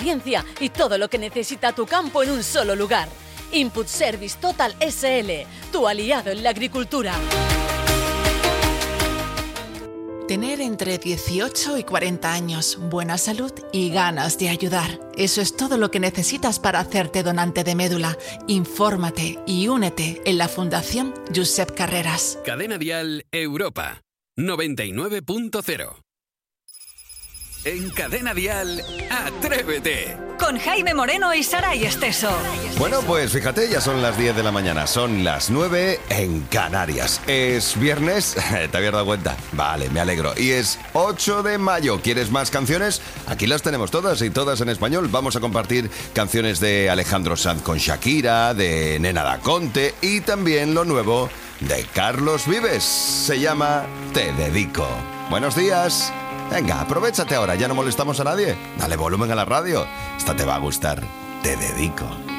ciencia y todo lo que necesita tu campo en un solo lugar. Input Service Total SL, tu aliado en la agricultura. Tener entre 18 y 40 años, buena salud y ganas de ayudar. Eso es todo lo que necesitas para hacerte donante de médula. Infórmate y únete en la Fundación Josep Carreras. Cadena Dial Europa 99.0. En Cadena Dial, Atrévete. Con Jaime Moreno y Saray Esteso. Bueno, pues fíjate, ya son las 10 de la mañana, son las 9 en Canarias. Es viernes, ¿te habías dado cuenta? Vale, me alegro. Y es 8 de mayo. ¿Quieres más canciones? Aquí las tenemos todas y todas en español. Vamos a compartir canciones de Alejandro Sanz con Shakira, de Nena Da Conte y también lo nuevo de Carlos Vives. Se llama Te Dedico. Buenos días. Venga, aprovéchate ahora, ya no molestamos a nadie. Dale volumen a la radio. Esta te va a gustar. Te Dedico.